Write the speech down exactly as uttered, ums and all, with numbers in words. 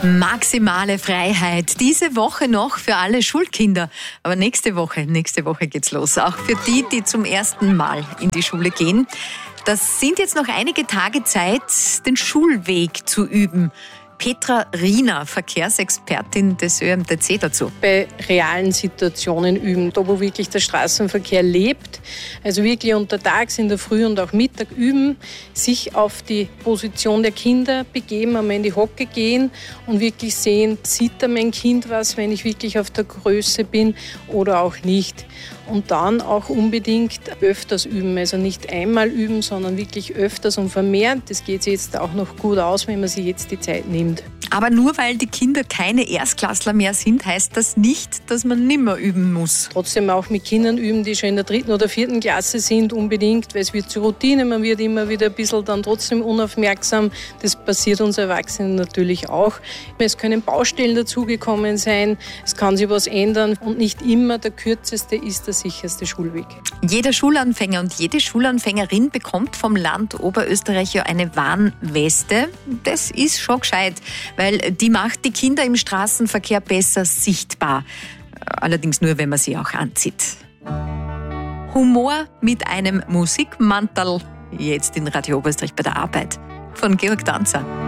Maximale Freiheit. Diese Woche noch für alle Schulkinder. Aber nächste Woche, nächste Woche geht's los. Auch für die, die zum ersten Mal in die Schule gehen. Das sind jetzt noch einige Tage Zeit, den Schulweg zu üben. Petra Riener, Verkehrsexpertin des Ö M T C dazu. Bei realen Situationen üben, da wo wirklich der Straßenverkehr lebt, also wirklich untertags in der Früh und auch Mittag üben, sich auf die Position der Kinder begeben, einmal in die Hocke gehen und wirklich sehen, sieht da mein Kind was, wenn ich wirklich auf der Größe bin oder auch nicht. Und dann auch unbedingt öfters üben, also nicht einmal üben, sondern wirklich öfters und vermehrt. Das geht jetzt auch noch gut aus, wenn man sich jetzt die Zeit nimmt. Aber nur weil die Kinder keine Erstklässler mehr sind, heißt das nicht, dass man nimmer üben muss. Trotzdem auch mit Kindern üben, die schon in der dritten oder vierten Klasse sind, unbedingt, weil es wird zur Routine, man wird immer wieder ein bisschen dann trotzdem unaufmerksam. Das passiert uns Erwachsenen natürlich auch. Es können Baustellen dazugekommen sein, es kann sich was ändern und nicht immer der kürzeste ist der sicherste Schulweg. Jeder Schulanfänger und jede Schulanfängerin bekommt vom Land Oberösterreich ja eine Warnweste. Das ist schon gescheit, weil die macht die Kinder im Straßenverkehr besser sichtbar. Allerdings nur, wenn man sie auch anzieht. Humor mit einem Musikmantel. Jetzt in Radio Oberösterreich bei der Arbeit. Von Georg Danzer.